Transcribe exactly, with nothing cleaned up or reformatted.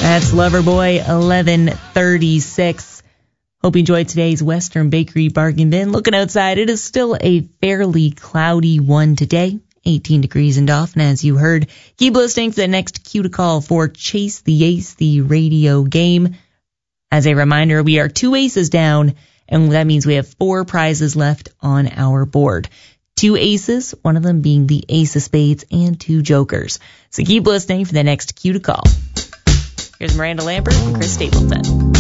That's Loverboy, eleven thirty-six. Hope you enjoyed today's Western Bakery Bargain Bin. Looking outside, it is still a fairly cloudy one today, eighteen degrees in Dauphin, as you heard. Keep listening to the next cue to call for Chase the Ace, the radio game. As a reminder, we are two aces down, and that means we have four prizes left on our board. Two aces, one of them being the ace of spades, and two jokers. So keep listening for the next cue to call. Here's Miranda Lambert and Chris Stapleton.